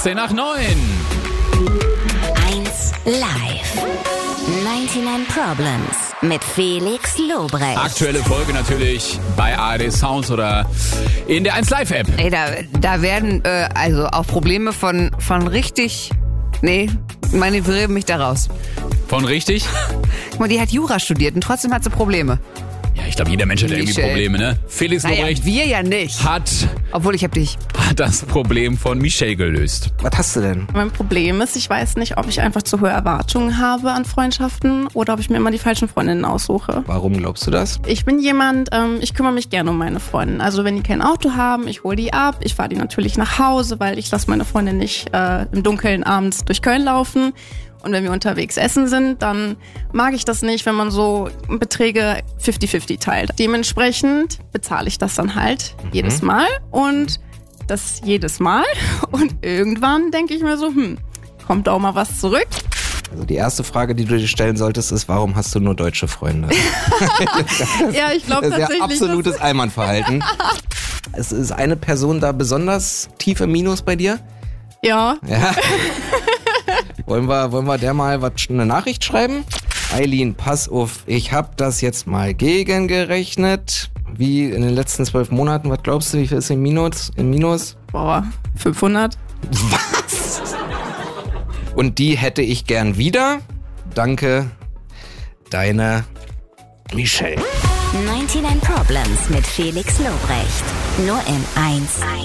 8:15 nach 9. 1 Live. 99 Problems mit Felix Lobrecht. Aktuelle Folge natürlich bei ARD Sounds oder in der 1 Live App. Ey, da werden also auch Probleme von richtig... Nee, manövriere mich da raus. Von richtig? Guck mal, die hat Jura studiert und trotzdem hat sie Probleme. Ja, ich glaube, jeder Mensch hat irgendwie Michelle. Probleme, ne? Felix Lobrecht wir ja nicht. hat Obwohl, ich hab dich. das Problem von Michelle gelöst. Was hast du denn? Mein Problem ist, ich weiß nicht, ob ich einfach zu hohe Erwartungen habe an Freundschaften oder ob ich mir immer die falschen Freundinnen aussuche. Warum glaubst du das? Ich bin jemand, ich kümmere mich gerne um meine Freunde. Also wenn die kein Auto haben, ich hole die ab. Ich fahre die natürlich nach Hause, weil ich lasse meine Freunde nicht im Dunkeln abends durch Köln laufen. Und wenn wir unterwegs essen sind, dann mag ich das nicht, wenn man so Beträge 50-50 teilt. Dementsprechend bezahle ich das dann halt jedes Mal und das jedes Mal. Und irgendwann denke ich mir so, kommt auch mal was zurück. Also die erste Frage, die du dir stellen solltest, ist, warum hast du nur deutsche Freunde? Ja, ich glaube Das ist ja tatsächlich. absolutes Allmannverhalten. Es ist eine Person da besonders tief im Minus bei dir? Ja. Ja. Wollen wir der mal eine Nachricht schreiben? Eileen, pass auf, ich habe das jetzt mal gegengerechnet. Wie in den letzten 12 Monaten, was glaubst du, wie viel ist im Minus? Boah, 500. Was? Und die hätte ich gern wieder. Danke, deine Michelle. 99 Problems mit Felix Lobrecht. Nur in 1